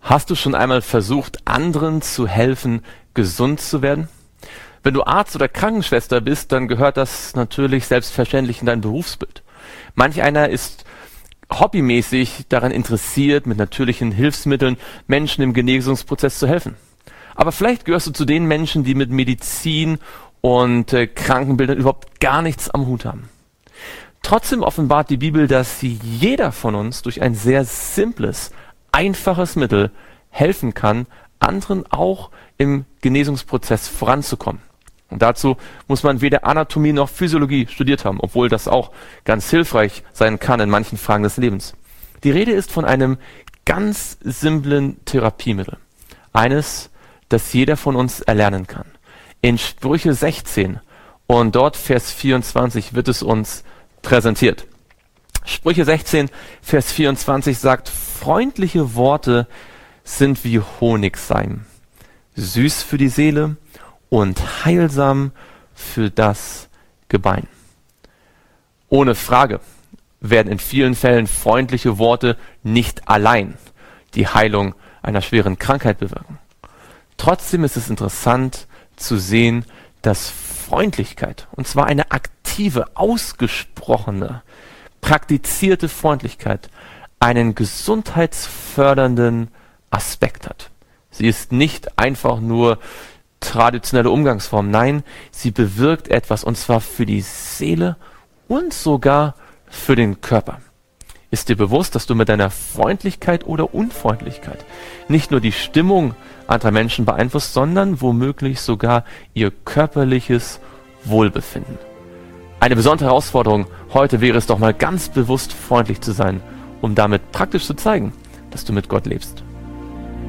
Hast du schon einmal versucht, anderen zu helfen, gesund zu werden? Wenn du Arzt oder Krankenschwester bist, dann gehört das natürlich selbstverständlich in dein Berufsbild. Manch einer ist hobbymäßig daran interessiert, mit natürlichen Hilfsmitteln Menschen im Genesungsprozess zu helfen. Aber vielleicht gehörst du zu den Menschen, die mit Medizin und Krankenbildern überhaupt gar nichts am Hut haben. Trotzdem offenbart die Bibel, dass jeder von uns durch ein sehr simples, einfaches Mittel helfen kann, anderen auch im Genesungsprozess voranzukommen. Und dazu muss man weder Anatomie noch Physiologie studiert haben, obwohl das auch ganz hilfreich sein kann in manchen Fragen des Lebens. Die Rede ist von einem ganz simplen Therapiemittel. Eines, das jeder von uns erlernen kann. In Sprüche 16 und dort Vers 24 wird es uns präsentiert. Sprüche 16, Vers 24 sagt: Freundliche Worte sind wie Honigseim, süß für die Seele und heilsam für das Gebein. Ohne Frage werden in vielen Fällen freundliche Worte nicht allein die Heilung einer schweren Krankheit bewirken. Trotzdem ist es interessant zu sehen, dass Freundlichkeit, und zwar eine aktive, ausgesprochene, praktizierte Freundlichkeit, einen gesundheitsfördernden Aspekt hat. Sie ist nicht einfach nur traditionelle Umgangsform, nein, sie bewirkt etwas, und zwar für die Seele und sogar für den Körper. Ist dir bewusst, dass du mit deiner Freundlichkeit oder Unfreundlichkeit nicht nur die Stimmung anderer Menschen beeinflusst, sondern womöglich sogar ihr körperliches Wohlbefinden? Eine besondere Herausforderung heute wäre es doch mal ganz bewusst freundlich zu sein, um damit praktisch zu zeigen, dass du mit Gott lebst.